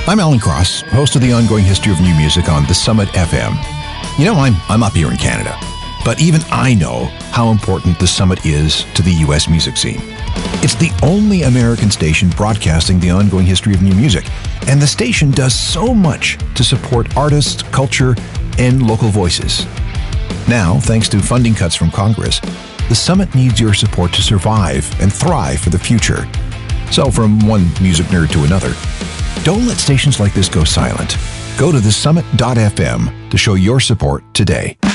I'm Alan Cross, host of the ongoing history of new music on The Summit FM. You know, I'm up here in Canada, but even I know how important The Summit is to the U.S. music scene. It's the only American station broadcasting the ongoing history of new music, and the station does so much to support artists, culture, and local voices. Now, thanks to funding cuts from Congress, The Summit needs your support to survive and thrive for the future. So from one music nerd to another, don't let stations like this go silent. Go to thesummit.fm to show your support today.